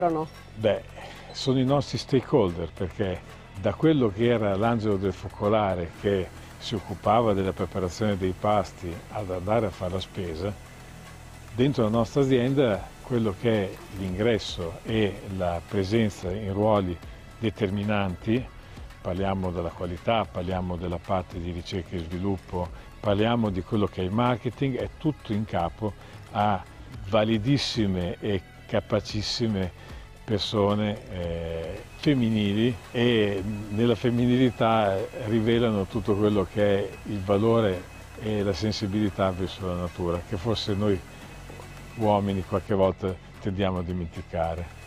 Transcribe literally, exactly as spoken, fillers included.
No? Beh, sono i nostri stakeholder, perché da quello che era l'angelo del focolare che si occupava della preparazione dei pasti ad andare a fare la spesa, dentro la nostra azienda quello che è l'ingresso e la presenza in ruoli determinanti, parliamo della qualità, parliamo della parte di ricerca e sviluppo, parliamo di quello che è il marketing, è tutto in capo a validissime e capacissime persone eh, femminili, e nella femminilità rivelano tutto quello che è il valore e la sensibilità verso la natura, che forse noi uomini qualche volta tendiamo a dimenticare.